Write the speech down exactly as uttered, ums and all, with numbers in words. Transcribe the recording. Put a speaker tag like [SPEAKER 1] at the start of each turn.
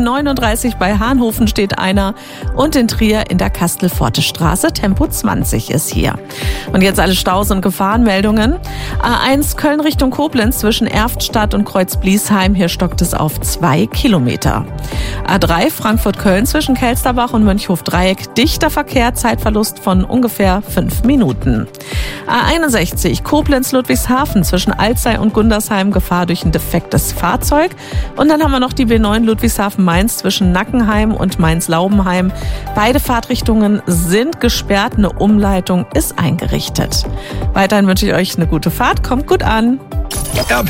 [SPEAKER 1] neununddreißig bei Hahnhofen steht einer und in Trier in der Kastelfortestraße Tempo zwanzig ist hier. Und jetzt alle Staus und Gefahrenmeldungen. A eins Köln Richtung Koblenz zwischen Erftstadt und Kreuz-Bliesheim, hier stockt es auf zwei Kilometer. A drei Frankfurt-Köln zwischen Kelsterbach und Mönchhof-Dreieck, dichter Verkehr, Zeitverlust von ungefähr fünf Minuten. A einundsechzig Koblenz-Ludwigshafen zwischen Alzey und Gundersheim, Gefahr durch ein defektes Fahrzeug. Und dann haben wir noch die B neun Ludwigshafen-Mainz zwischen Nackenheim und Mainz-Laubenheim. Beide Fahrtrichtungen sind gesperrt, eine Umleitung ist eingerichtet. Weiterhin wünsche ich euch eine gute Fahrt, kommt gut an.